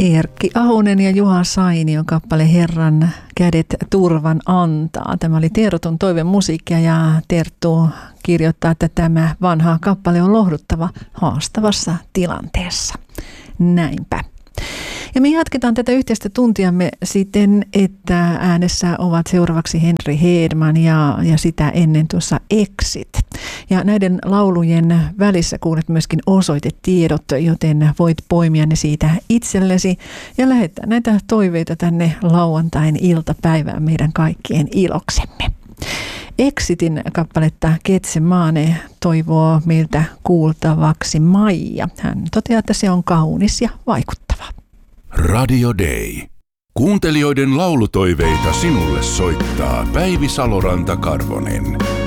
Erkki Ahonen ja Juha Sainion kappale Herran kädet turvan antaa. Tämä oli Tertun toivemusiikkia ja Terttu kirjoittaa, että tämä vanha kappale on lohduttava haastavassa tilanteessa. Näinpä. Ja me jatketaan tätä yhteistä tuntiamme siten, että äänessä ovat seuraavaksi Henri Hedman ja sitä ennen tuossa Exit. Ja näiden laulujen välissä kuulet myöskin osoitetiedot, joten voit poimia ne siitä itsellesi ja lähettää näitä toiveita tänne lauantain iltapäivään meidän kaikkien iloksemme. Exitin kappaletta Getsemane toivoo meiltä kuultavaksi Maija. Hän toteaa, että se on kaunis ja vaikuttava. Radio Day. Kuuntelijoiden laulutoiveita sinulle soittaa Päivi Saloranta-Karvonen.